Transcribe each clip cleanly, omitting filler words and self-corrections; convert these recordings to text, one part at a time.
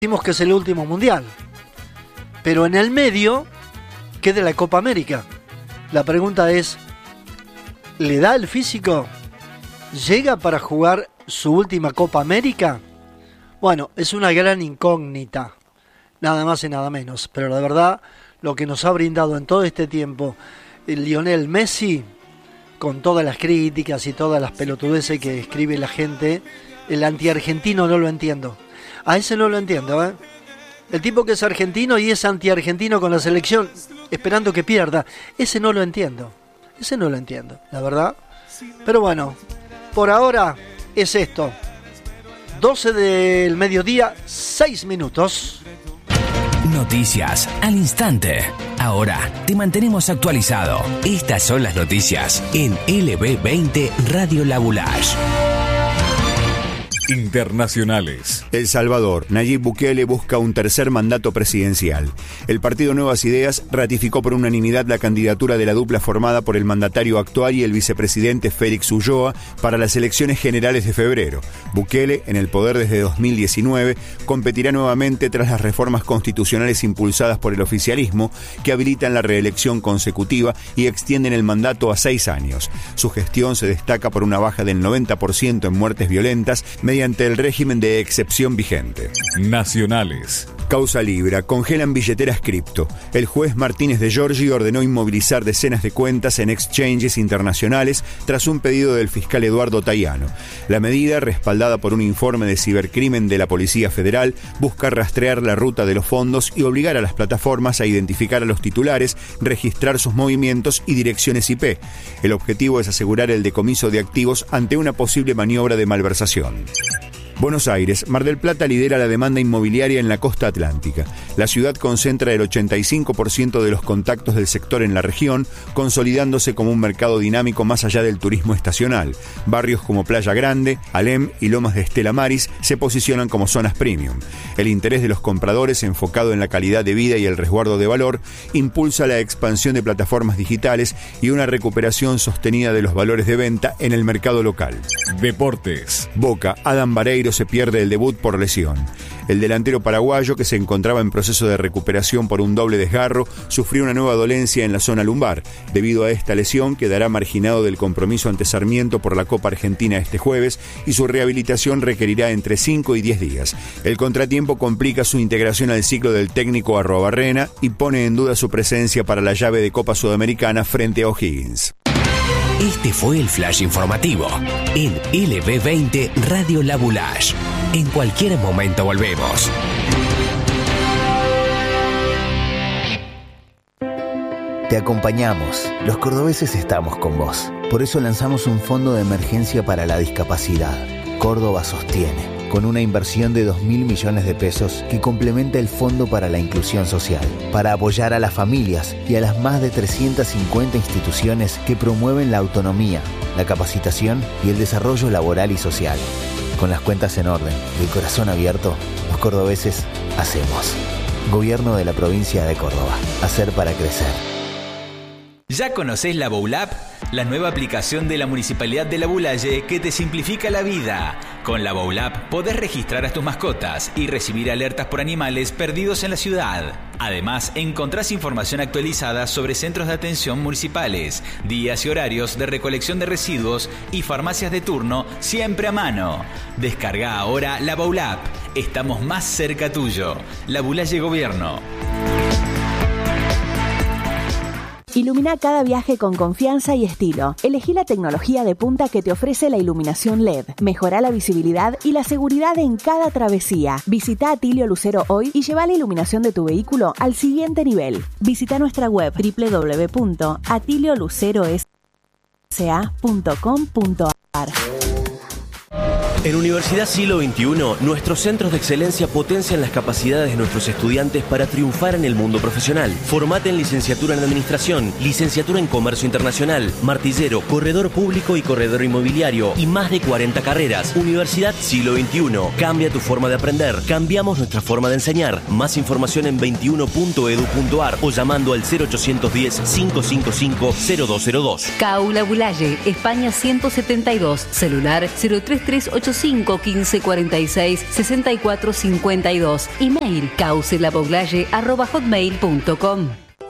Decimos que es el último mundial, pero en el medio queda la Copa América. La pregunta es, ¿le da el físico? ¿Llega para jugar su última Copa América? Bueno, es una gran incógnita, nada más y nada menos, pero la verdad, lo que nos ha brindado en todo este tiempo el Lionel Messi, con todas las críticas y todas las pelotudeces que escribe la gente, el antiargentino no lo entiendo. A ese no lo entiendo, ¿eh? El tipo que es argentino y es antiargentino con la selección, esperando que pierda, ese no lo entiendo. Ese no lo entiendo, la verdad. Pero bueno, por ahora es esto. 12 del mediodía, 6 minutos. Noticias al instante. Ahora te mantenemos actualizado. Estas son las noticias en LB20 Radio La Boulage. Internacionales. El Salvador. Nayib Bukele busca un tercer mandato presidencial. El partido Nuevas Ideas ratificó por unanimidad la candidatura de la dupla formada por el mandatario actual y el vicepresidente Félix Ulloa para las elecciones generales de febrero. Bukele, en el poder desde 2019, competirá nuevamente tras las reformas constitucionales impulsadas por el oficialismo que habilitan la reelección consecutiva y extienden el mandato a 6 años. Su gestión se destaca por una baja del 90% en muertes violentas mediante el régimen de excepción vigente. Nacionales. Causa Libra. Congelan billeteras cripto. El juez Martínez de Giorgi ordenó inmovilizar decenas de cuentas en exchanges internacionales tras un pedido del fiscal Eduardo Tayano. La medida, respaldada por un informe de cibercrimen de la Policía Federal, busca rastrear la ruta de los fondos y obligar a las plataformas a identificar a los titulares, registrar sus movimientos y direcciones IP. El objetivo es asegurar el decomiso de activos ante una posible maniobra de malversación. Buenos Aires. Mar del Plata lidera la demanda inmobiliaria en la costa atlántica. La ciudad concentra el 85% de los contactos del sector en la región, consolidándose como un mercado dinámico más allá del turismo estacional. Barrios como Playa Grande, Alem y Lomas de Estela Maris se posicionan como zonas premium. El interés de los compradores, enfocado en la calidad de vida y el resguardo de valor, impulsa la expansión de plataformas digitales y una recuperación sostenida de los valores de venta en el mercado local. Deportes. Boca. Adam Vareiro se pierde el debut por lesión. El delantero paraguayo, que se encontraba en proceso de recuperación por un doble desgarro, sufrió una nueva dolencia en la zona lumbar. Debido a esta lesión, quedará marginado del compromiso ante Sarmiento por la Copa Argentina este jueves y su rehabilitación requerirá entre 5 y 10 días. El contratiempo complica su integración al ciclo del técnico Arruabarrena y pone en duda su presencia para la llave de Copa Sudamericana frente a O'Higgins. Este fue el flash informativo en LB20 Radio La Boulage. En cualquier momento volvemos. Te acompañamos. Los cordobeses estamos con vos. Por eso lanzamos un fondo de emergencia para la discapacidad. Córdoba sostiene, con una inversión de 2.000 millones de pesos que complementa el Fondo para la Inclusión Social, para apoyar a las familias y a las más de 350 instituciones que promueven la autonomía, la capacitación y el desarrollo laboral y social. Con las cuentas en orden y el corazón abierto, los cordobeses hacemos. Gobierno de la provincia de Córdoba. Hacer para crecer. ¿Ya conocés la Boulap? La nueva aplicación de la Municipalidad de La Boulaye que te simplifica la vida. Con la Boulap podés registrar a tus mascotas y recibir alertas por animales perdidos en la ciudad. Además, encontrás información actualizada sobre centros de atención municipales, días y horarios de recolección de residuos y farmacias de turno siempre a mano. Descarga ahora la Boulap. Estamos más cerca tuyo. La Boulaye Gobierno. Ilumina cada viaje con confianza y estilo. Elegí la tecnología de punta que te ofrece la iluminación LED. Mejora la visibilidad y la seguridad en cada travesía. Visita Atilio Lucero hoy y lleva la iluminación de tu vehículo al siguiente nivel. Visita nuestra web www.atiliolucerosa.com.ar. En Universidad Siglo XXI, nuestros centros de excelencia potencian las capacidades de nuestros estudiantes para triunfar en el mundo profesional. Formate en licenciatura en Administración, licenciatura en Comercio Internacional, martillero, corredor público y corredor inmobiliario y más de 40 carreras. Universidad Siglo XXI. Cambia tu forma de aprender. Cambiamos nuestra forma de enseñar. Más información en 21.edu.ar o llamando al 0810-555-0202. CAU La Boulaye, España 172, celular 033 800 085 1546 6452. Email caucelaboglaye@hotmail.com.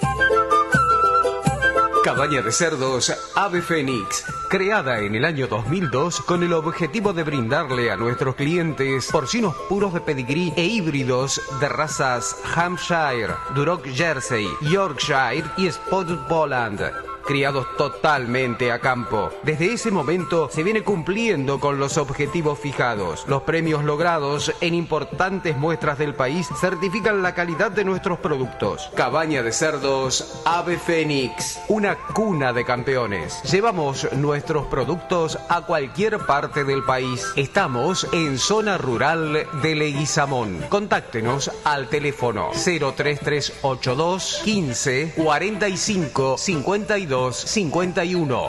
Cabaña de cerdos Ave Fénix, creada en el año 2002 con el objetivo de brindarle a nuestros clientes porcinos puros de pedigrí e híbridos de razas Hampshire, Duroc Jersey, Yorkshire y Spotted Poland, criados totalmente a campo. Desde ese momento se viene cumpliendo con los objetivos fijados. Los premios logrados en importantes muestras del país certifican la calidad de nuestros productos. Cabaña de cerdos Ave Fénix, una cuna de campeones. Llevamos nuestros productos a cualquier parte del país. Estamos en zona rural de Leguizamón. Contáctenos al teléfono 03382 15 45 52 51.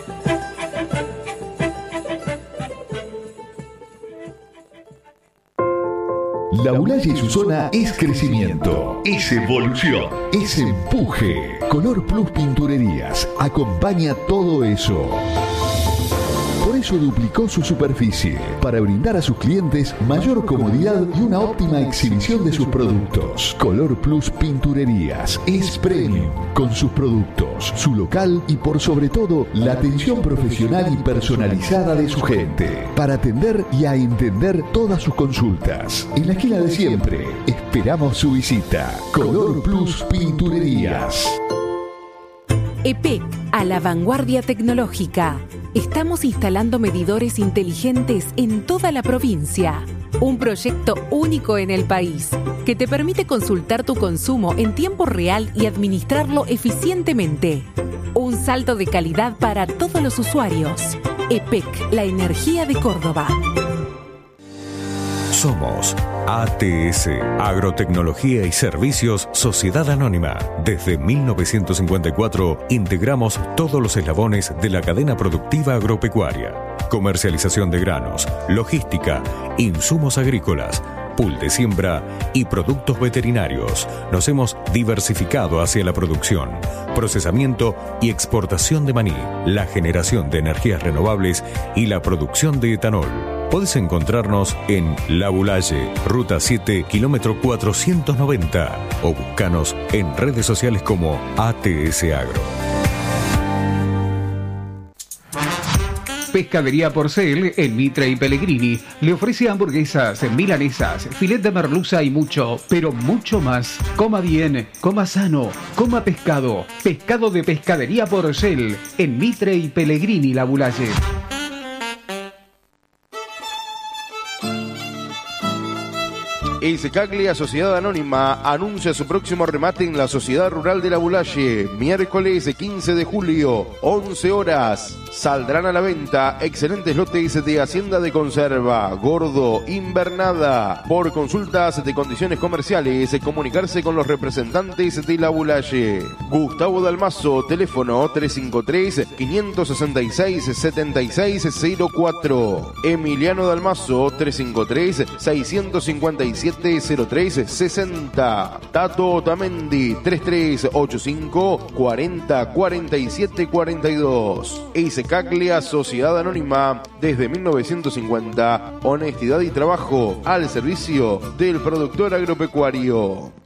Laboulaye y su zona es crecimiento, es evolución, es empuje. Color Plus Pinturerías acompaña todo eso. Por eso duplicó su superficie, para brindar a sus clientes mayor comodidad y una óptima exhibición de sus productos. Color Plus Pinturerías es premium, con sus productos, su local y por sobre todo la atención profesional y personalizada de su gente, para atender y a entender todas sus consultas. En la esquina de siempre, esperamos su visita. Color Plus Pinturerías. EPEC, a la vanguardia tecnológica. Estamos instalando medidores inteligentes en toda la provincia. Un proyecto único en el país que te permite consultar tu consumo en tiempo real y administrarlo eficientemente. Un salto de calidad para todos los usuarios. EPEC, la energía de Córdoba. Somos ATS, Agrotecnología y Servicios Sociedad Anónima. Desde 1954 integramos todos los eslabones de la cadena productiva agropecuaria. Comercialización de granos, logística, insumos agrícolas, pool de siembra y productos veterinarios. Nos hemos diversificado hacia la producción, procesamiento y exportación de maní, la generación de energías renovables y la producción de etanol. Podés encontrarnos en Laboulaye, Ruta 7, kilómetro 490 o buscanos en redes sociales como ATS Agro. Pescadería Porcel en Mitre y Pellegrini le ofrece hamburguesas, milanesas, filet de merluza y mucho, pero mucho más. Coma bien, coma sano, coma pescado. Pescado de Pescadería Porcel en Mitre y Pellegrini, Laboulaye. Caglia Sociedad Anónima anuncia su próximo remate en la Sociedad Rural de Laboulaye, miércoles 15 de julio, 11 horas. Saldrán a la venta excelentes lotes de hacienda de conserva, gordo, invernada. Por consultas de condiciones comerciales, comunicarse con los representantes de Laboulaye. Gustavo Dalmazo, teléfono 353-566-7604. Emiliano Dalmazo, 353-657-0360. Tato Otamendi, 3385 40 47 42. Caglia Sociedad Anónima, desde 1950, honestidad y trabajo al servicio del productor agropecuario.